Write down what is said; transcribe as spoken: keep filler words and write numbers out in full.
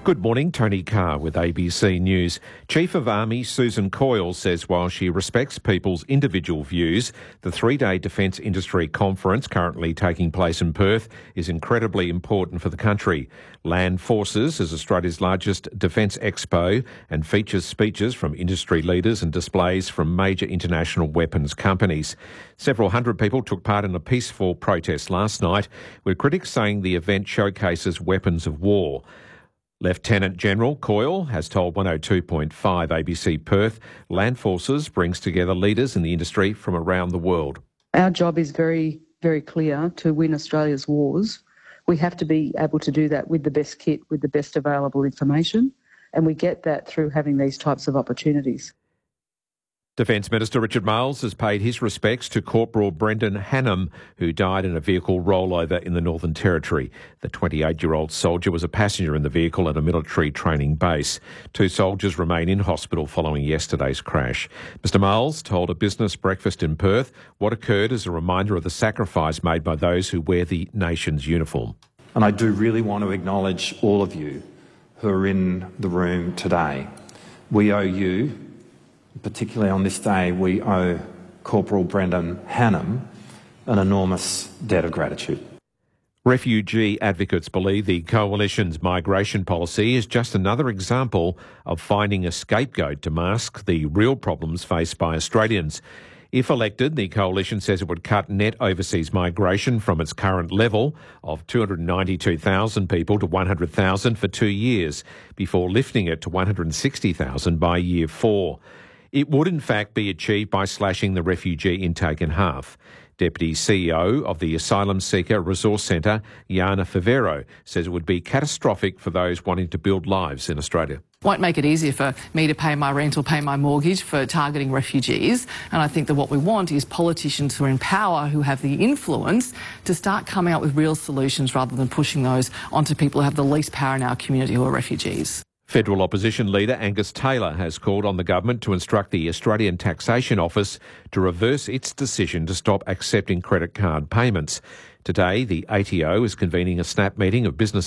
Good morning, Tony Carr with A B C News. Chief of Army Susan Coyle says while she respects people's individual views, the three-day Defence Industry Conference currently taking place in Perth is incredibly important for the country. Land Forces is Australia's largest defence expo and features speeches from industry leaders and displays from major international weapons companies. Several hundred people took part in a peaceful protest last night, with critics saying the event showcases weapons of war. Lieutenant General Coyle has told one oh two point five A B C Perth Land Forces brings together leaders in the industry from around the world. Our job is very, very clear: to win Australia's wars. We have to be able to do that with the best kit, with the best available information, and we get that through having these types of opportunities. Defence Minister Richard Marles has paid his respects to Corporal Brendan Hannam, who died in a vehicle rollover in the Northern Territory. The twenty-eight-year-old soldier was a passenger in the vehicle at a military training base. Two soldiers remain in hospital following yesterday's crash. Mr Marles told a business breakfast in Perth what occurred as a reminder of the sacrifice made by those who wear the nation's uniform. And I do really want to acknowledge all of you who are in the room today. We owe you, particularly on this day, we owe Corporal Brendan Hannam an enormous debt of gratitude. Refugee advocates believe the Coalition's migration policy is just another example of finding a scapegoat to mask the real problems faced by Australians. If elected, the Coalition says it would cut net overseas migration from its current level of two hundred ninety-two thousand people to one hundred thousand for two years, before lifting it to one hundred sixty thousand by year four. It would in fact be achieved by slashing the refugee intake in half. Deputy C E O of the Asylum Seeker Resource Centre, Jana Favero, says it would be catastrophic for those wanting to build lives in Australia. Won't make it easier for me to pay my rent or pay my mortgage for targeting refugees. And I think that what we want is politicians who are in power, who have the influence, to start coming out with real solutions rather than pushing those onto people who have the least power in our community, who are refugees. Federal opposition leader Angus Taylor has called on the government to instruct the Australian Taxation Office to reverse its decision to stop accepting credit card payments. Today, the A T O is convening a snap meeting of business